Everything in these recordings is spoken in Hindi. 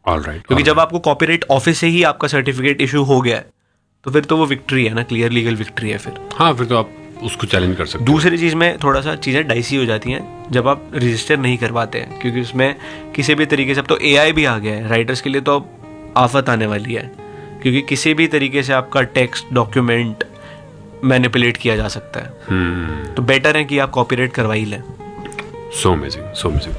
ऑलराइट, क्योंकि जब आपको कॉपीराइट ऑफिस से ही आपका सर्टिफिकेट इशू हो गया है तो फिर तो वो विक्ट्री है ना, क्लियर लीगल विक्ट्री है फिर। हाँ, फिर तो आप उसको चैलेंज कर सकते हो। दूसरी चीज़ में थोड़ा सा चीज़ें डाइसी हो जाती हैं जब आप रजिस्टर नहीं करवाते हैं, क्योंकि उसमें किसी भी तरीके से, अब तो एआई भी आ गया है राइटर्स के लिए, तो अब आफत आने वाली है, क्योंकि किसी भी तरीके से आपका टेक्स्ट डॉक्यूमेंट मैनिपुलेट किया जा सकता है। तो बेटर है कि आप कॉपीराइट करवा ही लें। So amazing, so amazing.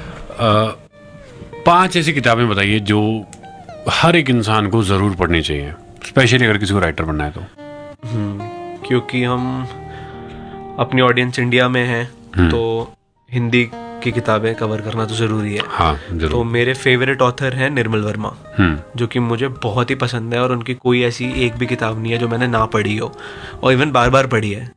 5 ऐसी किताबें बताइए जो हर एक इंसान को ज़रूर पढ़नी चाहिए, स्पेशली अगर किसी को राइटर बनना है तो। क्योंकि हम अपनी ऑडियंस इंडिया में है तो हिंदी की किताबें कवर करना तो ज़रूरी है। हाँ, जरूर। तो मेरे फेवरेट ऑथर हैं निर्मल वर्मा, जो कि मुझे बहुत ही पसंद है, और उनकी कोई ऐसी एक भी किताब नहीं है जो मैंने ना पढ़ी हो, और इवन बार बार पढ़ी है।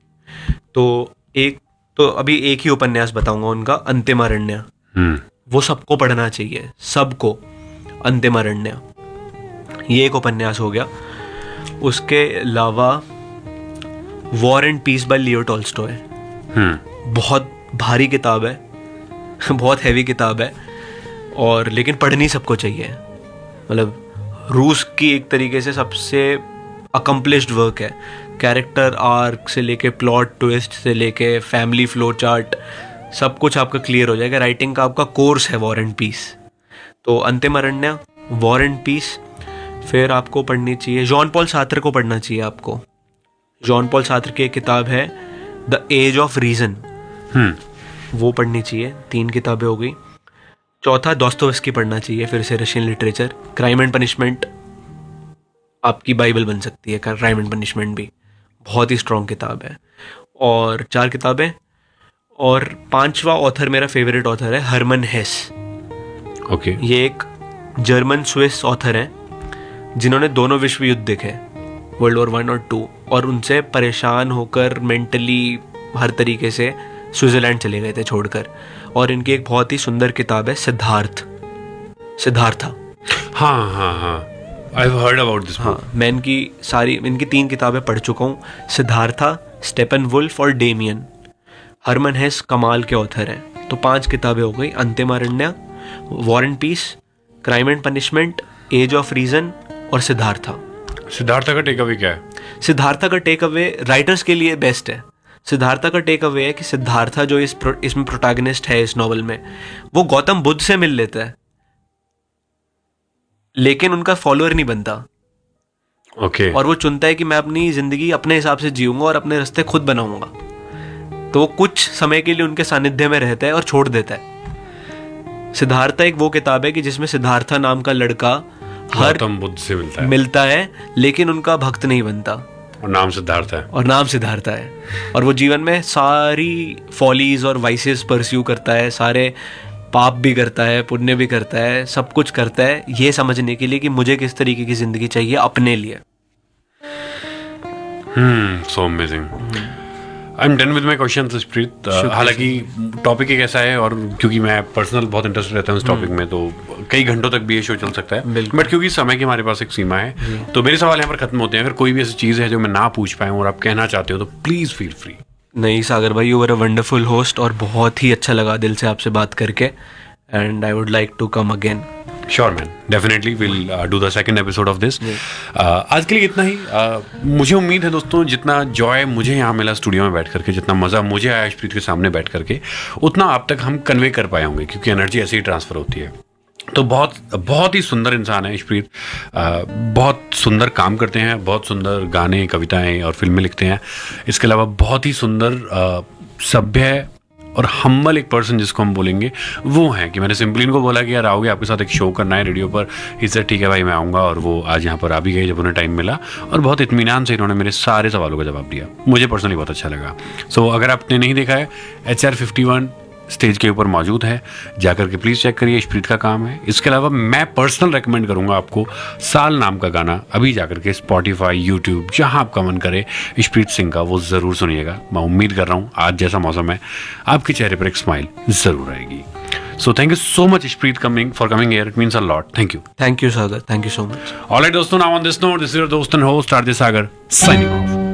तो अभी एक ही उपन्यास बताऊंगा उनका, अंतिमारण्य। वो सबको पढ़ना चाहिए, सबको। अंतिमारण्य ये एक उपन्यास हो गया। उसके अलावा war and piece bye Leo Tolstoy, बहुत भारी किताब है, बहुत हैवी किताब है, और लेकिन पढ़नी सबको चाहिए। मतलब रूस की एक तरीके से सबसे अकम्पलिश्ड वर्क है। कैरेक्टर आर्क से लेके प्लॉट ट्विस्ट से लेके फैमिली फ्लो चार्ट, सब कुछ आपका क्लियर हो जाएगा। राइटिंग का आपका कोर्स है वॉर एंड पीस। तो अंतिमारण्य, वॉर एंड पीस। फिर आपको पढ़नी चाहिए, जॉन पॉल सार्त्र को पढ़ना चाहिए आपको। जॉन पॉल सार्त्र की एक किताब है द एज ऑफ रीजन, वो पढ़नी चाहिए। 3 किताबें हो गई। चौथा, दोस्तोयेव्स्की पढ़ना चाहिए, फिर से Russian literature. Crime and punishment आपकी बाइबल बन सकती है, क्राइम एंड पनिशमेंट भी बहुत ही स्ट्रॉन्ग किताब है। और 4 किताबें। और 5वां ऑथर, मेरा फेवरेट ऑथर है हरमन हेस। ओके। ये एक जर्मन स्विस ऑथर हैं जिन्होंने दोनों विश्व युद्ध देखे, वर्ल्ड वॉर 1 और 2, और उनसे परेशान होकर मेंटली हर तरीके से स्विट्जरलैंड चले गए थे छोड़कर। और इनकी एक बहुत ही सुंदर किताब है सिद्धार्था। हाँ, I have heard about this book. हाँ, मैं इनकी 3 किताबें पढ़ चुका हूँ। सिद्धार्था, स्टेपनवुल्फ और डेमियन। हरमन हेस कमाल के ऑथर हैं। तो 5 किताबें हो गई, अंतिमारण्य, war and piece, crime and punishment, as of reason और सिद्धार्था। सिद्धार्था का टेक अवे क्या है? सिद्धार्था का टेक अवे राइटर्स के लिए बेस्ट है। सिद्धार्था का टेक अवे है कि सिद्धार्था जो इसमें प्रोटैगनिस्ट है इस नॉवल में, वो गौतम बुद्ध से मिल लेता है, लेकिन उनका फॉलोअर नहीं बनता। ओके। और वो चुनता है कि मैं अपनी जिंदगी अपने हिसाब से जीऊंगा और अपने रास्ते खुद बनाऊंगा। तो वो कुछ समय के लिए उनके सानिध्य में रहता है और छोड़ देता है। सिद्धार्था एक वो किताब है कि जिसमें सिद्धार्था नाम का लड़का हर गौतम बुद्ध से मिलता है, लेकिन उनका भक्त नहीं बनता, और नाम सिद्धार्था है। और वो जीवन में सारी फॉलीज और वाइसेस परस्यू करता है, सारे पाप भी करता है, पुण्य भी करता है, सब कुछ करता है ये समझने के लिए कि मुझे किस तरीके की जिंदगी चाहिए अपने लिए। So amazing. I am done with my question Jasprit. हालांकि टॉपिक एक ऐसा है, और क्योंकि मैं पर्सनल बहुत इंटरेस्टेड रहता हूँ इस टॉपिक में, तो कई घंटों तक भी ये शो चल सकता है, बट क्योंकि समय की हमारे पास एक सीमा है, तो मेरे सवाल यहाँ पर खत्म होते हैं। अगर कोई भी ऐसी चीज़ है जो मैं ना पूछ पाया हूँ और आप कहना चाहते हो तो प्लीज़ फील फ्री। नहीं सागर भाई, you were a wonderful host, और बहुत ही अच्छा लगा दिल से आपसे बात करके, and I would like to come again. Sure man, definitely will do the second episode of this. आज के लिए इतना ही। मुझे उम्मीद है दोस्तों, जितना जॉय मुझे यहाँ मिला स्टूडियो में बैठ करके, जितना मज़ा मुझे आया यशप्रीत के सामने बैठ करके, उतना आप तक हम कन्वे कर पाए होंगे, क्योंकि एनर्जी ऐसे ही ट्रांसफ़र होती है। तो बहुत ही सुंदर इंसान है यशप्रीत। बहुत सुंदर काम करते हैं, बहुत सुंदर गाने, कविताएं और फिल्में लिखते हैं। इसके अलावा बहुत ही सुंदर सभ्य और हम्बल एक पर्सन जिसको हम बोलेंगे वो है, कि मैंने सिंपली इनको बोला कि यार आओगे, आपके साथ एक शो करना है रेडियो पर। इससे ठीक है भाई, मैं आऊँगा। और वो आज यहाँ पर आ भी गए जब उन्हें टाइम मिला, और बहुत इत्मीनान से इन्होंने मेरे सारे सवालों का जवाब दिया। मुझे पर्सनली बहुत अच्छा लगा। सो अगर आपने नहीं देखा है, HR 51 स्टेज के ऊपर मौजूद है, जाकर के प्लीज़ चेक करिए, यशप्रीत का काम है। इसके अलावा मैं पर्सनल रेकमेंड करूंगा आपको साल नाम का गाना, अभी जाकर के स्पॉटिफाई, यूट्यूब, जहां आपका मन करे, यशप्रीत सिंह का, वो ज़रूर सुनिएगा। मैं उम्मीद कर रहा हूँ आज जैसा मौसम है आपके चेहरे पर एक स्माइल ज़रूर आएगी। So thank you so much Yashpreet for coming here, it means a lot. Thank you Sagar, thank you so much. Alright दोस्तों, now on this note, this is your दोस्त and host RJ Sagar signing off.